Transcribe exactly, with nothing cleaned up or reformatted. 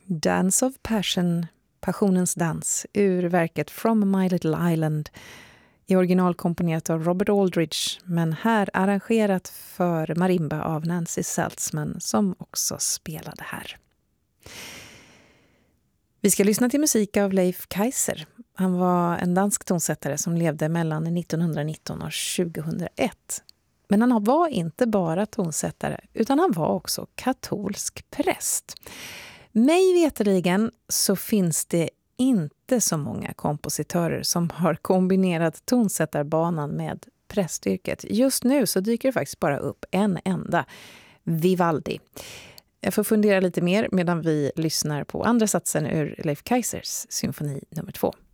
Dance of Passion, Passionens dans, ur verket From My Little Island, i original komponerat av Robert Aldridge, men här arrangerat för marimba av Nancy Saltzman som också spelade här. Vi ska lyssna till musik av Leif Kaiser. Han var en dansk tonsättare som levde mellan nittonhundranitton och tjugohundraett. Men han var inte bara tonsättare utan han var också katolsk präst. Mig veterligen så finns det inte så många kompositörer som har kombinerat tonsättarbanan med prästyrket. Just nu så dyker det faktiskt bara upp en enda, Vivaldi. Jag får fundera lite mer medan vi lyssnar på andra satsen ur Leif Kaisers symfoni nummer två.